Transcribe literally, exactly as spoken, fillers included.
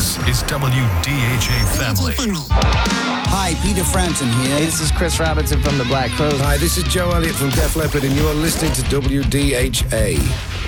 This is W D H A Family. Hi, Peter Frampton here. Hey, this is Chris Robinson from the Black Crowes. Hi, this is Joe Elliott from Def Leppard, and you are listening to W D H A.